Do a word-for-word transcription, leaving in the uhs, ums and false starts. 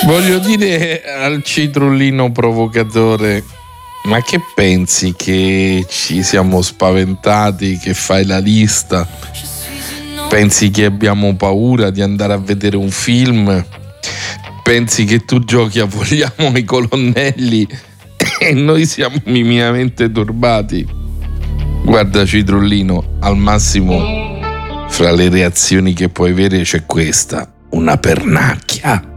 Voglio dire al citrullino provocatore: ma che pensi che ci siamo spaventati, che fai la lista? Pensi che abbiamo paura di andare a vedere un film? Pensi che tu giochi a Vogliamo i colonnelli e noi siamo minimamente turbati? Guarda citrullino, al massimo fra le reazioni che puoi avere c'è questa: una pernacchia.